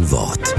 ein Wort.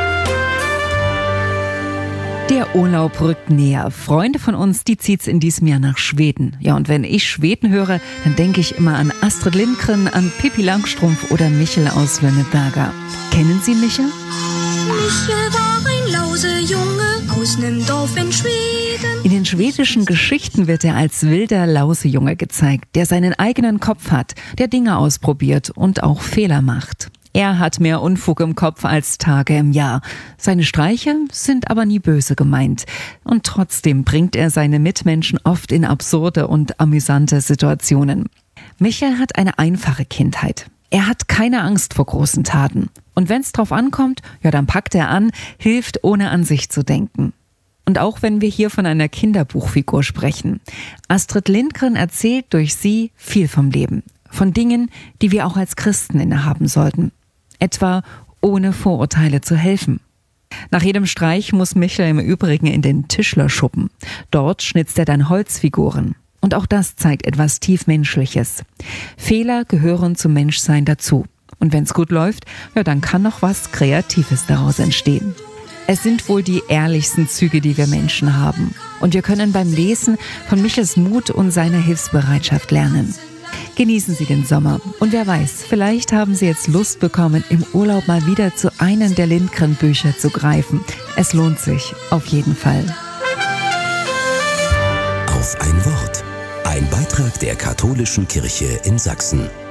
Der Urlaub rückt näher. Freunde von uns, die zieht's in diesem Jahr nach Schweden. Ja, und wenn ich Schweden höre, dann denke ich immer an Astrid Lindgren, an Pippi Langstrumpf oder Michel aus Lönneberger. Kennen Sie Michel? Michel war ein Lausejunge aus nem Dorf in Schweden. In den schwedischen Geschichten wird er als wilder Lausejunge gezeigt, der seinen eigenen Kopf hat, der Dinge ausprobiert und auch Fehler macht. Er hat mehr Unfug im Kopf als Tage im Jahr. Seine Streiche sind aber nie böse gemeint. Und trotzdem bringt er seine Mitmenschen oft in absurde und amüsante Situationen. Michel hat eine einfache Kindheit. Er hat keine Angst vor großen Taten. Und wenn's drauf ankommt, ja, dann packt er an, hilft ohne an sich zu denken. Und auch wenn wir hier von einer Kinderbuchfigur sprechen, Astrid Lindgren erzählt durch sie viel vom Leben. Von Dingen, die wir auch als Christen innehaben sollten. Etwa ohne Vorurteile zu helfen. Nach jedem Streich muss Michel im Übrigen in den Tischlerschuppen. Dort schnitzt er dann Holzfiguren. Und auch das zeigt etwas Tiefmenschliches. Fehler gehören zum Menschsein dazu. Und wenn's gut läuft, ja, dann kann noch was Kreatives daraus entstehen. Es sind wohl die ehrlichsten Züge, die wir Menschen haben. Und wir können beim Lesen von Michels Mut und seiner Hilfsbereitschaft lernen. Genießen Sie den Sommer. Und wer weiß, vielleicht haben Sie jetzt Lust bekommen, im Urlaub mal wieder zu einem der Lindgren-Bücher zu greifen. Es lohnt sich, auf jeden Fall. Auf ein Wort. Ein Beitrag der Katholischen Kirche in Sachsen.